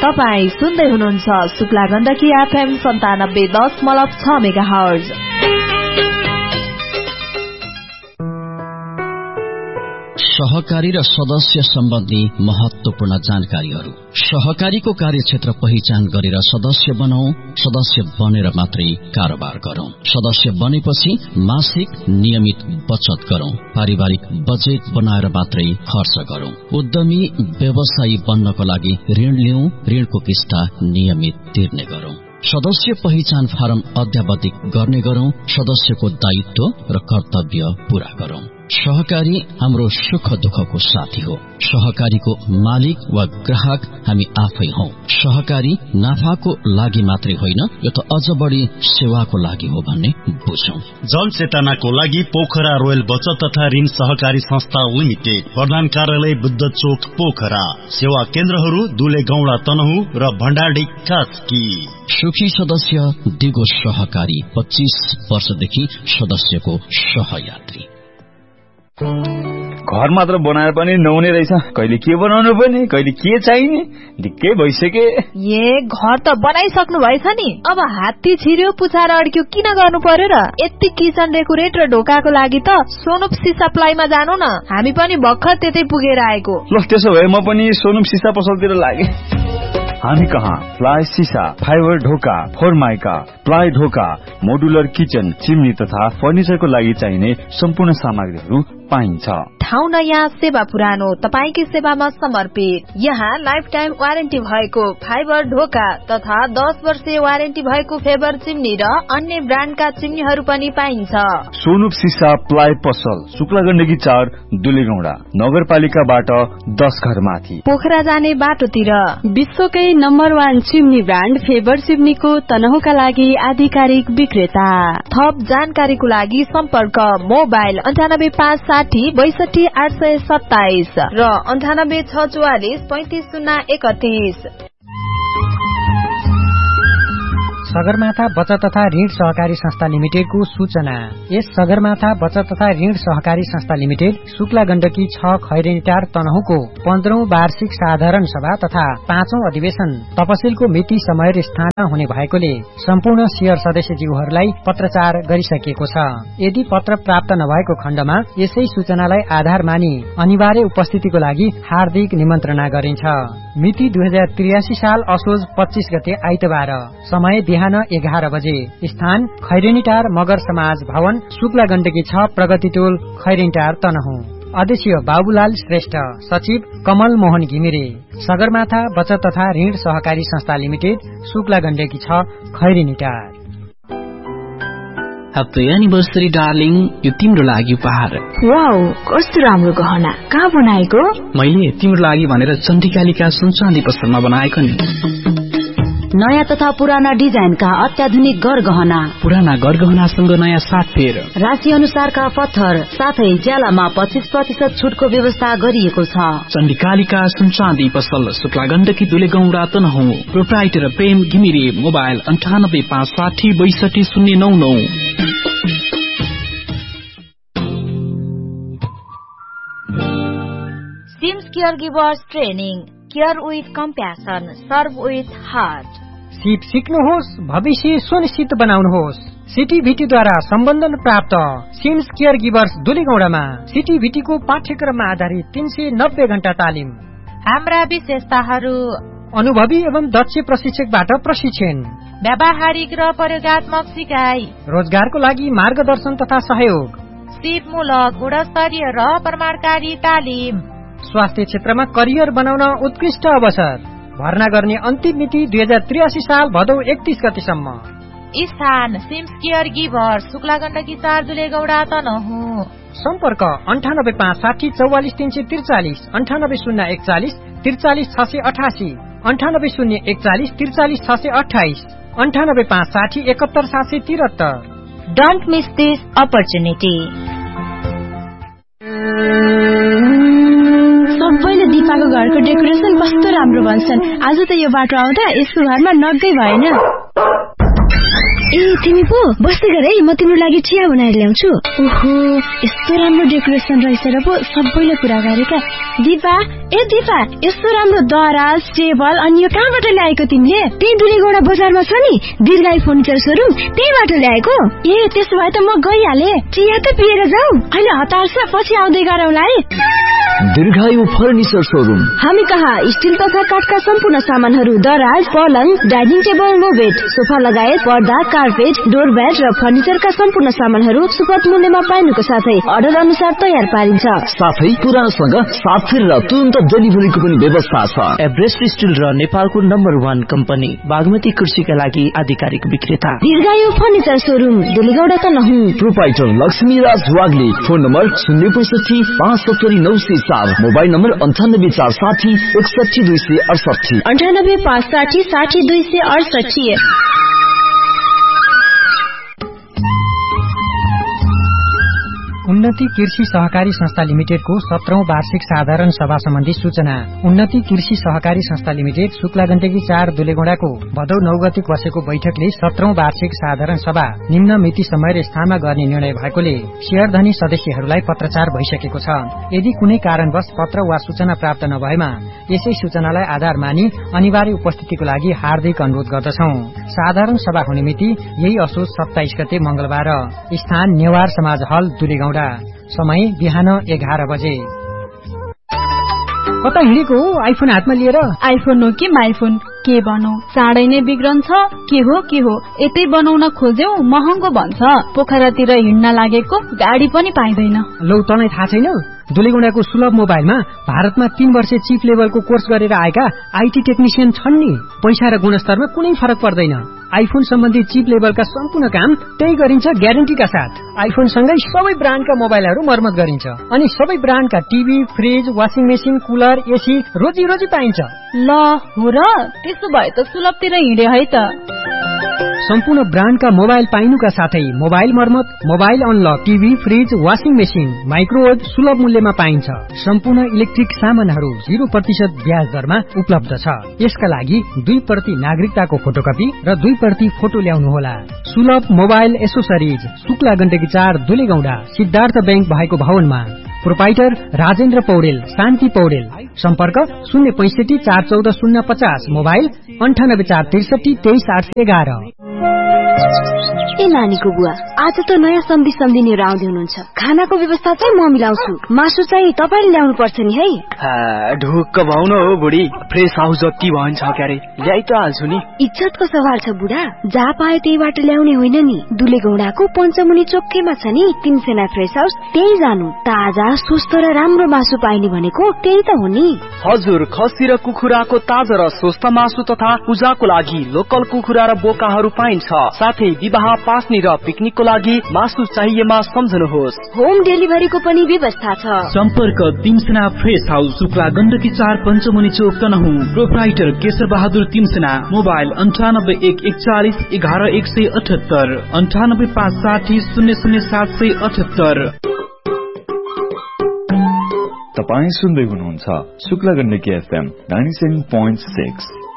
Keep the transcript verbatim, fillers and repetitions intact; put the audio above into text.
तपाईँ सुन्दै हुनुहुन्छ शुक्ला गण्डकी एफएम सन्तानब्बे दशमलव छ मेगा हर्ज। सहकारी र सदस्य सम्बन्धी महत्वपूर्ण जानकारीहरू। सहकारीको कार्यक्षेत्र पहिचान गरेर सदस्य बनाऊ। सदस्य बनेर मात्रै कारोबार गरौं। सदस्य बनेपछि मासिक नियमित बचत गरौं। पारिवारिक बजेट बनाएर मात्रै खर्च गरौं। उद्यमी व्यवसायी बन्नको लागि ऋण लिऊ। ऋणको किस्ता नियमित तिर्ने गरौं। सदस्य पहिचान फारम अध्यावधिक गर्ने गरौं। सदस्यको दायित्व र कर्तव्य पूरा गरौं। सहकारी हाम्रो सुख दुःखको साथी हो। सहकारीको मालिक वा ग्राहक हामी आफै हौं। सहकारी नाफाको लागि मात्रै होइन, यो त अझ बढी सेवाको लागि हो भन्ने बुझौं। जनचेतनाको लागि पोखरा रोयल बचत तथा ऋण सहकारी संस्था लिमिटेड, प्रधान कार्यालय बुद्ध चोक पोखरा। सेवा केन्द्रहरू दुले गौडा तनहु र भण्डारडी कास्की। सुखी सदस्य दिगो सहकारी, पच्चीस वर्षदेखि सदस्यको सहयात्री। घर मात्र बनाएर पनि नहुने रहेछ। कहिले के बनाउनु पर्ने, कहिले के चाहिने, ढिक्कै भइसके। ए घर त बनाइसक्नु भएछ नि, अब हात्ती छिर्यो पुछाएर अड्क्यो किन गर्नु पर्यो र? यति किचन डेकोरेट र ढोकाको लागि त सोनुप सिसा प्लाईमा जानु न, हामी पनि भर्खर त्यतै पुगेर आएको। ल त्यसो भए म पनि सोनुप सिसा पसलतिर लागे। हामी कहाँ प्लाई सिसा, फाइबर ढोका, फोरमाइका, प्लाई ढोका, मोडुलर किचन, चिम्नी तथा फर्निचरको लागि चाहिने सम्पूर्ण सामग्रीहरू पाइन्छ। ठाउँ नयाँ, सेवा पुरानो, तपाईंकै सेवामा समर्पित। यहाँ लाइफ टाइम वारेन्टी भएको फाइबर ढोका तथा दस वर्षीय वारेन्टी भएको फेबर चिम्नी र अन्य ब्रान्डका चिम्नीहरू पनि पाइन्छ। सोनुप सिसा प्लाई पसल, शुक्ला गण्डकी चार, दुलेगौडा, नगरपालिकाबाट दस घर माथि, पोखरा जाने बाटोतिर। विश्वकै number one chimney brand favour चिम्नीको तनहुका लागि आधिकारिक विक्रेता। थप जानकारीको लागि सम्पर्क मोबाइल अन्ठानब्बे पाँच साठी बैसठी आठ सय सत्ताइस र अन्ठानब्बे छ चौवालिस पैंतिस शून्य एकतीस। सगरमाथा बचत तथा ऋण सहकारी संस्था लिमिटेडको सूचना। यस सगरमाथा बचत तथा ऋण सहकारी संस्था लिमिटेड शुक्ला गण्डकी छ खैरेनीटार तनहुको पन्ध्रौं वार्षिक साधारण सभा तथा पाँचौं अधिवेशन तपसिलको मिति समय र स्थानमा हुने भएकोले सम्पूर्ण शेयर सदस्यज्यूहरूलाई पत्रचार गरिसकिएको छ। यदि पत्र प्राप्त नभएको खण्डमा यसै सूचनालाई आधार मानि अनिवार्य उपस्थितिको लागि हार्दिक निमन्त्रणा गरिन्छ। मिति दुई हजार त्रियासी साल असोज पच्चीस गते आइतबार। समय बिहान एघार बजे। स्थान खैरेनीटार मगर समाज भवन, शुक्ला गण्डकी छ, प्रगति टोल, खैरेनीटार तनहु। अध्यक्ष बाबुलाल श्रेष्ठ, सचिव कमल मोहन घिमिरे। सगरमाथा बचत तथा ऋण सहकारी संस्था लिमिटेड, शुक्ला गण्डकी छ, खैरेनीटार। ह्याप्पी एनिभर्सरी डार्लिङ, यो तिम्रो लागि उपहार। वाउ, कस्तो राम्रो गहना, कहाँ बनाएको? मैले तिम्रो लागि भनेर चण्डीकालिका सुनचाँदी पसलमा बनाएको नि। नयाँ तथा पुराना डिजाइनका अत्याधुनिक गरगहना, पुराना गरगहनासँग नयाँ साथ फेर, राशि अनुसारका पत्थर साथै ज्यालामा पच्चीस प्रतिशत छुटको व्यवस्था गरिएको छ। चण्डीकालिका सुनचाँदी पसल, शुक्ला गण्डकी दुलेगौडा तनहु। प्रोप्राइटर प्रेम घिमिरे। मोबाइल अन्ठानब्बे पाँच साठी बैसठी शून्य नौ नौ। Seems care givers training, care with compassion, serve with heart. सिप सिक्नुहोस्, भविष्य सुनिश्चित बनाउनुहोस्। सिटीभिटीद्वारा सम्बन्धन प्राप्त सिम्स केयर गिभर्स दुलेगौडामा सिटीभिटीको पाठ्यक्रममा आधारित तीन सय नब्बे घण्टा तालिम। हाम्रा विशेषताहरू: अनुभवी एवं दक्ष प्रशिक्षकबाट प्रशिक्षण, व्यावहारिक र प्रयोगात्मक सिकाइ, रोजगारको लागि मार्गदर्शन तथा सहयोग, सिपमूलक गुणस्तरीय र प्रमाणकारी तालिम, स्वास्थ्य क्षेत्रमा करियर बनाउन उत्कृष्ट अवसर। भर्ना गर्ने अन्तिम मिति दुई हजार त्रियासी साल भदौ एकतीस गतिसम्म। स्थान seems care givers, Shukla Gandaki चार, दुलेगौडा तनहु। सम्पर्क अन्ठानब्बे पाँच साठी चौवालिस तीन सय त्रिचालिस, अन्ठानब्बे शून्य एकचालिस त्रिचालिस छ सय अठासी, अन्ठानब्बे शून्य एकचालिस त्रिचालिस छ सय अठाइस, अन्ठानब्बे पाँच साठी एकात्तर सात सय त्रिहत्तर। Don't miss this opportunity. सबैले दिपाको घरको डेकोरेसन कस्तो राम्रो भन्छन्। आज त यो बाटो आउँदा यसको घरमा नगै भएन। ए तिमी पो बस्दै गर है, म तिम्रो लागि चिया बनाएर ल्याउँछु। ओहो यस्तो राम्रो डेकोरेसन रहेछ र पो सबैले कुरा गरेका। दिपा ए दिपा यस्तो राम्रो दराज टेबल अनि यो कहाँबाट ल्याएको तिमीले? त्यही दुलीगौडा बजारमा छ नि दीर्घायु फर्निचर सोरुम, त्यहीबाट ल्याएको। ए त्यसो भए त म गइहाले, चिया त पिएर जाऊ। अहिले हतार छ, पछि आउँदै गरौँला है। दीर्घायु फर्निचर सोरुम। हामी कहाँ स्टिल तथा काठका सम्पूर्ण सामानहरू, दराज, पलङ, dining table, no bed, sofa लगायत पर्दा, कार्पेट, डोरम्याट र फर्निचरका सम्पूर्ण सामानहरू सुपथ मूल्यमा पाइनुको साथै अर्डर अनुसार तयार पारिन्छ। साथै पुरानोसँग साथ फेरेर तुरन्त डेलिभरीको पनि व्यवस्था छ। एभरेस्ट स्टिल र नेपालको नम्बर वान कम्पनी बागमती कृषिका लागि आधिकारिक विक्रेता दीर्घायु furniture showroom, दुलीगौडा Tanahun. Proprietor Laxmiraj Wagle. Phone number शून्य पैसठी पाँच सत्तरी नौ सय चार, मोबाइल नम्बर अन्ठानब्बे चार साठी एकसठी दुई सय अडसठी अन्ठानब्बे पाँच साठी साठी दुई सय अडसठी। उन्नति कृषि सहकारी संस्था लिमिटेडको सत्रौं वार्षिक साधारण सभा सम्बन्धी सूचना। उन्नति कृषि सहकारी संस्था लिमिटेड शुक्ला गण्डकी चार दुलेगौडाको भदौ नौ गते बसेको बैठकले सत्रौं वार्षिक साधारण सभा निम्न मिति समय र स्थानमा गर्ने निर्णय भएकोले शेयरधनी सदस्यहरूलाई पत्रचार भइसकेको छ। यदि कुनै कारणवश पत्र वा सूचना प्राप्त नभएमा यसै सूचनालाई आधार मानि अनिवार्य उपस्थितिको लागि हार्दिक अनुरोध गर्दछौं। साधारण सभा हुने मिति यही असोज सत्ताइस गते मंगलबार। स्थान नेवार समाज हल दुलेगौडा। समय बिहान एघार बजे। कता हिँडेको हो आइफोन हातमा लिएर? आइफोन हो कि माइफोन, के बनौ? चाँडै नै बिग्रन्छ। के हो के हो यतै बनाउन खोज्यौ महँगो भन्छ। पोखरातिर हिँड्न लागेको गाडी पनि पाइँदैन। लौ तँलाई थाहा छैन? दुलीगौडाको सुलभ मोबाइलमा भारतमा तीन वर्ष चिप लेभलको कोर्स गरेर आएका आईटी टेक्निशियन छन् नि। पैसा र गुणस्तरमा कुनै फरक पर्दैन। आइफोन सम्बन्धी चिप लेभलका सम्पूर्ण काम त्यही गरिन्छ ग्यारेन्टीका साथ। आइफोन सँगै सबै ब्रान्डका मोबाइलहरू मर्मत गरिन्छ अनि सबै ब्रान्डका TV, fridge, washing machine, cooler, AC रोजी रोजी पाइन्छ। ल हो र, त्यसो भए त सुलभतिर हिँडे है त। सम्पूर्ण ब्रान्डका मोबाइल पाइनुका साथै मोबाइल मर्मत, mobile unlock, TV, fridge, washing machine, microwave सुलभ मूल्यमा पाइन्छ। सम्पूर्ण इलेक्ट्रिक सामानहरू जीरो प्रतिशत ब्याज दरमा उपलब्ध छ। यसका लागि दुई प्रति नागरिकताको फोटोकपी र दुई प्रति फोटो ल्याउनुहोला। सुलभ मोबाइल एसोसरिज, शुक्ला गण्डकी चार दुलेगौडा, सिद्धार्थ बैंक भएको भवनमा। प्रोपाइटर राजेन्द्र पौडेल, शान्ति पौडेल। सम्पर्क शून्य पैंसठी चार चौध शून्य पचास, मोबाइल अन्ठानब्बे चार त्रिसठी तेइस आठ सय एघार। ए नानीको बुवा, आज त नयाँ सम्धि सम्धिनीहरू आउँदै हुनुहुन्छ। खानाको व्यवस्था चाहिँ म मिलाउँछु, मासु चाहिँ तपाईँले ल्याउनु पर्छ नि है। ढुक्क भाउन हो बुढी, फ्रेस हाउस जति भन्छ क्यारे ल्याइ त हाल्छु नि। इज्जतको सवाल छ बुढा, जहाँ पायो त्यहीबाट ल्याउने होइन नि। दुलेगौडाको पञ्चमुनि चोकैमा छ नि तीनसेना फ्रेस हाउस, त्यही जानु। ताजा स्वस्थ र राम्रो मासु पाइने भनेको त्यही त हो नि। हजुर, खसी र कुखुराको ताजा र स्वस्थ मासु तथा पूजाको लागि लोकल कुखुरा र बोकाहरू पाइन्छ। साथै विवाह, पास्नी र पिकनिकको लागि मासु चाहिएमा सम्झनुहोस्। होम डेलिभरीको पनि व्यवस्था छ। सम्पर्क तीनसेना फ्रेस हाउस, शुक्ला गण्डकी चार पञ्चमुनि चोक तनहुँ। प्रोप्राइटर केशर बहादुर तीनसेना। मोबाइल अन्ठानब्बे एक एकचालिस एघार एक सय अठहत्तर अन्ठानब्बे पाँच साठी शून्य शून्य सात सय अठहत्तर। तपाईँ सुन्दै हुनुहुन्छ Shukla Gandaki FM ninety seven point six.